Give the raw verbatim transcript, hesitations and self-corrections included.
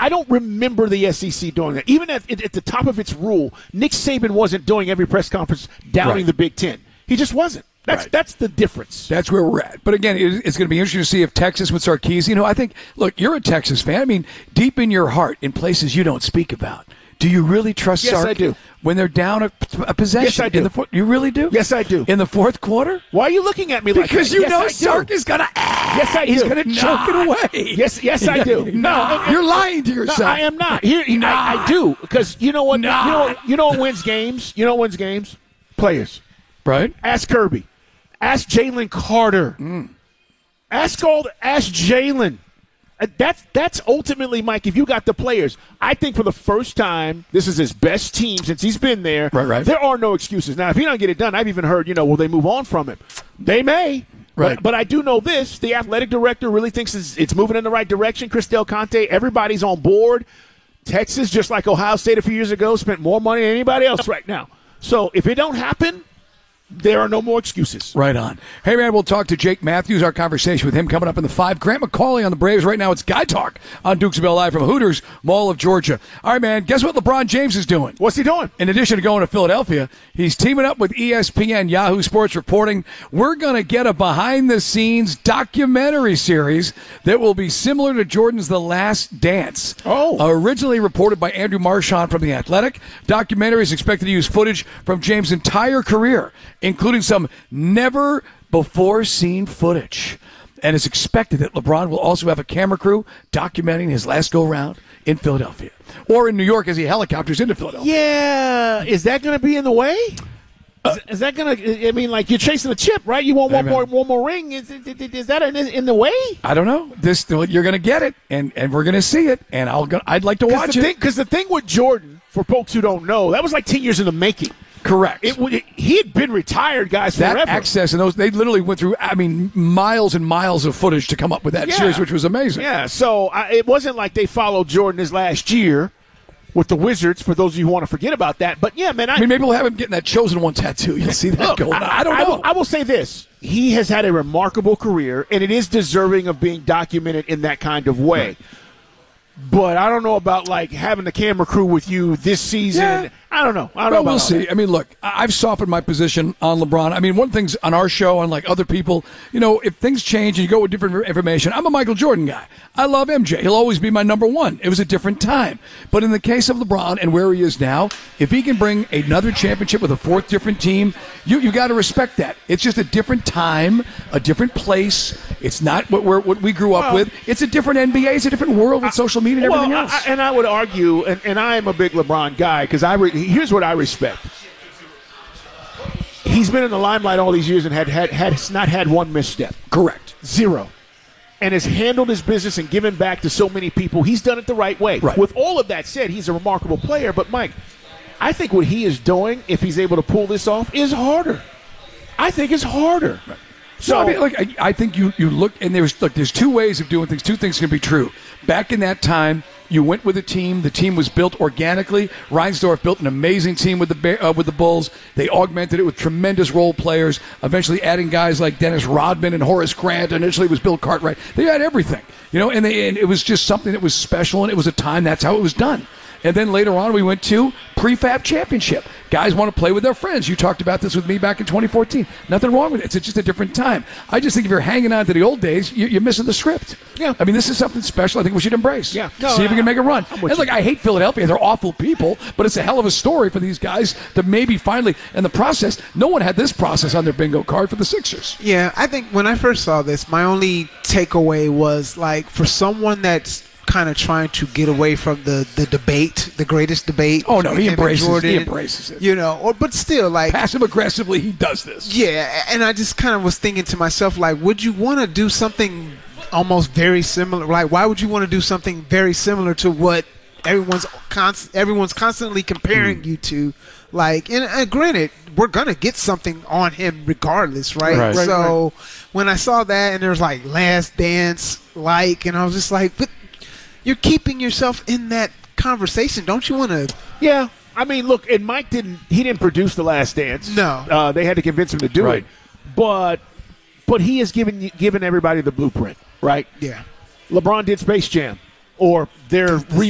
I don't remember the S E C doing that. Even at, at the top of its rule, Nick Saban wasn't doing every press conference downing right. the Big Ten. He just wasn't. That's right. that's the difference. That's where we're at. But again, it's going to be interesting to see if Texas with Sarkisian, you know, I think, look, you're a Texas fan. I mean, deep in your heart, in places you don't speak about, do you really trust yes, Sark I do. when they're down a, a possession? Yes, I do. In the four, you really do? Yes, I do. In the fourth quarter? Why are you looking at me like that? Because you yes, know I Sark do. is going to Yes, I do. He's going to choke it away. Yes, yes, I do. No, you're lying to yourself. No, I am not. Here, Nah. I, I do because you know what? Nah. You know, you know what wins games. You know what wins games? Players. Right? Ask Kirby. Ask Jalen Carter. Mm. Ask all. Ask Jalen. Uh, That's that's ultimately, Mike. If you got the players, I think for the first time, this is his best team since he's been there. Right, right. There are no excuses. Now, if he don't get it done, I've even heard, you know, will they move on from him? They may. Right. But, but I do know this: the athletic director really thinks it's, it's moving in the right direction. Chris Del Conte, everybody's on board. Texas, just like Ohio State a few years ago, spent more money than anybody else right now. So if it don't happen, there are no more excuses. Right on. Hey, man, we'll talk to Jake Matthews. Our conversation with him coming up in the five. Grant McCauley on the Braves. Right now, it's Guy Talk on Dukesville Live from Hooters Mall of Georgia. All right, man, guess what LeBron James is doing? What's he doing? In addition to going to Philadelphia, he's teaming up with E S P N, Yahoo Sports Reporting. We're going to get a behind-the-scenes documentary series that will be similar to Jordan's The Last Dance. Oh. Originally reported by Andrew Marchand from The Athletic, documentary is expected to use footage from James' entire career, including some never-before-seen footage. And it's expected that LeBron will also have a camera crew documenting his last go-round in Philadelphia. Or in New York as he helicopters into Philadelphia. Yeah. Is that going to be in the way? Is, is that going to – I mean, like, you're chasing a chip, right? You want one Hey, more one more ring. Is, is, is that in, in the way? I don't know. This You're going to get it, and, and we're going to see it, and I'll go, I'd like to watch it. Because the thing with Jordan, for folks who don't know, that was like ten years in the making. Correct. It, it, he had been retired, guys, that forever. access and those, they literally went through, I mean, miles and miles of footage to come up with that Yeah. series, which was amazing. Yeah, so I, it wasn't like they followed Jordan his last year with the Wizards, for those of you who want to forget about that. But, yeah, man. I, I mean, maybe we'll have him getting that chosen one tattoo. You'll see that look, going on. I, I don't I, know. will, I will say this. He has had a remarkable career, and it is deserving of being documented in that kind of way. Right. But I don't know about, like, having the camera crew with you this season. Yeah. I don't know. I don't Well, know about we'll all see. that. I mean, look, I- I've softened my position on LeBron. I mean, one thing's on our show, unlike other people, you know, if things change and you go with different information, I'm a Michael Jordan guy. I love M J. He'll always be my number one. It was a different time. But in the case of LeBron and where he is now, if he can bring another championship with a fourth different team, you you got to respect that. It's just a different time, a different place. It's not what we're, what we grew up Well, with. It's a different N B A. It's a different world with social media and well, everything else. I, and I would argue, and, and I am a big LeBron guy, because I re- here's what I respect. He's been in the limelight all these years and had, had, had has not had one misstep. Correct. Zero. And has handled his business and given back to so many people. He's done it the right way. Right. With all of that said, he's a remarkable player. But, Mike, I think what he is doing, if he's able to pull this off, is harder. I think it's harder. Right. So, So I mean, like I, I think you, you look and there's look there's two ways of doing things. Two things can be true. Back in that time, you went with a team. The team was built organically. Reinsdorf built an amazing team with the Bear, uh, with the Bulls. They augmented it with tremendous role players. Eventually, adding guys like Dennis Rodman and Horace Grant. Initially, it was Bill Cartwright. They had everything, you know, and they and it was just something that was special. And it was a time. That's how it was done. And then later on, we went to prefab championship. Guys want to play with their friends. You talked about this with me back in twenty fourteen. Nothing wrong with it. It's just a different time. I just think if you're hanging on to the old days, you- you're missing the script. Yeah. I mean, this is something special I think we should embrace. Yeah. No, See if we can make a run. I'm with And look, you. I hate Philadelphia. They're awful people, but it's a hell of a story for these guys to maybe finally, in the process, no one had this process on their bingo card for the Sixers. Yeah, I think when I first saw this, my only takeaway was, like, for someone that's kind of trying to get away from the, the debate, the greatest debate. Oh, no, he him and embraces- he Jordan, embraces it. You know, or but still, like, Passive aggressively, he does this. yeah, and I just kind of was thinking to myself, like, would you want to do something almost very similar? Like, why would you want to do something very similar to what everyone's const- everyone's constantly comparing Mm. you to? Like, and uh, granted, we're gonna get something on him regardless, right? Right. Right, So when I saw that and there was like Last Dance, like, and I was just like, but you're keeping yourself in that conversation. Don't you want to? yeah. I mean, look, and Mike didn't he didn't produce The Last Dance. No. Uh, they had to convince him to do Right. it. But but he has given given everybody the blueprint, right? Yeah. LeBron did Space Jam, or their The remake